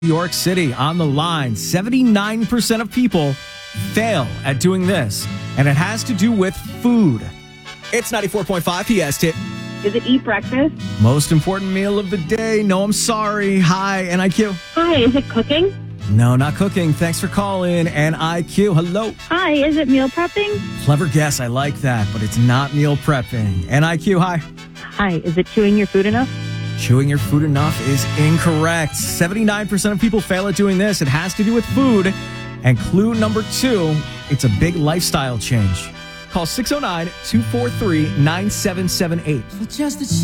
New York City on the line. 79% of people fail at doing this, and it has to do with food. It's 94.5 PST. Is it eat breakfast? Most important meal of the day. No, I'm sorry. Hi, NIQ. Hi, is it cooking? No, not cooking. Thanks for calling. NIQ. Hello. Hi, is it meal prepping? Clever guess. I like that, but it's not meal prepping. NIQ. Hi. Hi, is it chewing your food enough? Chewing your food enough is incorrect. 79% of people fail at doing this. It has to do with food. And clue number 2, it's a big lifestyle change. Call 609-243-9778.